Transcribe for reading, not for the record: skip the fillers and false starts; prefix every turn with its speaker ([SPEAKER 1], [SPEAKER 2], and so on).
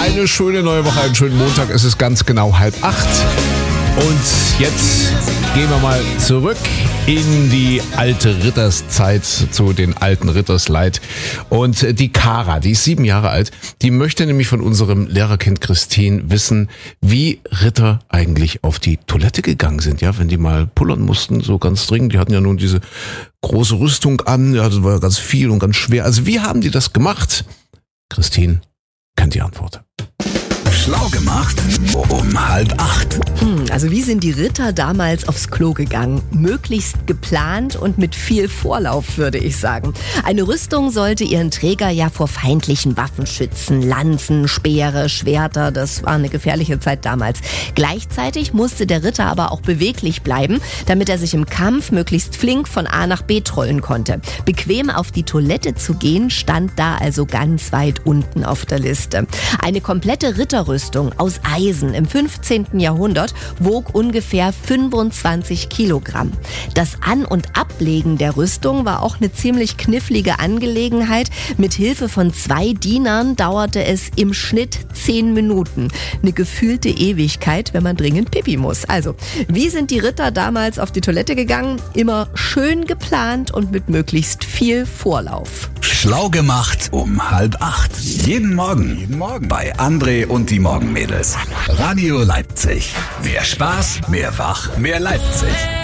[SPEAKER 1] Eine schöne neue Woche, einen schönen Montag. Es ist ganz genau 7:30. Und jetzt gehen wir mal zurück in die alte Ritterszeit, zu den alten Rittersleit. Und die Kara, die ist 7 Jahre alt, die möchte nämlich von unserem Lehrerkind Christine wissen, wie Ritter eigentlich auf die Toilette gegangen sind, ja, wenn die mal pullern mussten, so ganz dringend. Die hatten ja nun diese große Rüstung an, ja, das war ganz viel und ganz schwer. Also wie haben die das gemacht? Christine kennt die Antwort.
[SPEAKER 2] Schlau gemacht um 7:30.
[SPEAKER 3] Also wie sind die Ritter damals aufs Klo gegangen? Möglichst geplant und mit viel Vorlauf, würde ich sagen. Eine Rüstung sollte ihren Träger ja vor feindlichen Waffen schützen. Lanzen, Speere, Schwerter, das war eine gefährliche Zeit damals. Gleichzeitig musste der Ritter aber auch beweglich bleiben, damit er sich im Kampf möglichst flink von A nach B trollen konnte. Bequem auf die Toilette zu gehen, stand da also ganz weit unten auf der Liste. Eine komplette Ritterrüstung aus Eisen im 15. Jahrhundert wog ungefähr 25 Kilogramm. Das An- und Ablegen der Rüstung war auch eine ziemlich knifflige Angelegenheit. Mit Hilfe von 2 Dienern dauerte es im Schnitt 10 Minuten. Eine gefühlte Ewigkeit, wenn man dringend pipi muss. Also, wie sind die Ritter damals auf die Toilette gegangen? Immer schön geplant und mit möglichst viel Vorlauf.
[SPEAKER 2] Schlau gemacht um 7:30. Jeden Morgen bei André und die Morgenmädels. Radio Leipzig. Mehr Spaß, mehr Wach, mehr Leipzig.